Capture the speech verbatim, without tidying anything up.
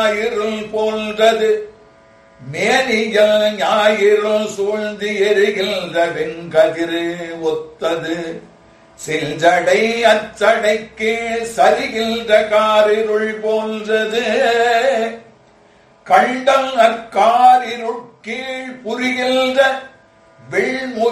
ஞாயிறுள் போன்றது மேனியல் ஞாயிறுள் சூழ்ந்து எரிகின்ற வெண்கதிரு ஒத்தது சில்ஜடை அச்சடைக்கே சரிகின்ற காரிருள் போன்றது கண்டம் அக்காரிருள் கீழ் புரிகின்ற வெள்மு